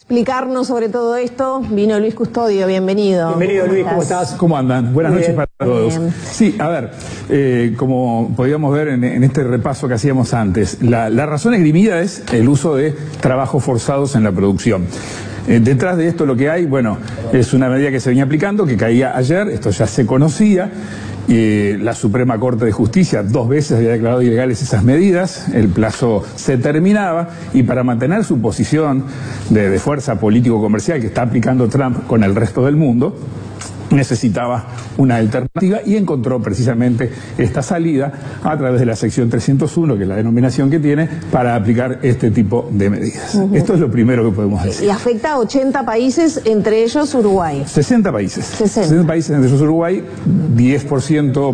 Explicarnos sobre todo esto, vino Luis Custodio, bienvenido. Bienvenido Luis, ¿cómo estás? ¿Cómo andan? Buenas noches para todos. Sí, a ver, como podíamos ver en este repaso que hacíamos antes, la razón esgrimida es el uso de trabajos forzados en la producción. Detrás de esto lo que hay, bueno, es una medida que se venía aplicando, que caía ayer, esto ya se conocía. La Suprema Corte de Justicia 2 veces había declarado ilegales esas medidas, el plazo se terminaba y para mantener su posición de fuerza político-comercial que está aplicando Trump con el resto del mundo, necesitaba una alternativa y encontró precisamente esta salida a través de la sección 301, que es la denominación que tiene, para aplicar este tipo de medidas. Esto es lo primero que podemos decir. Y afecta a 80 países, entre ellos Uruguay. 60 países. 60 países, entre ellos Uruguay, 10%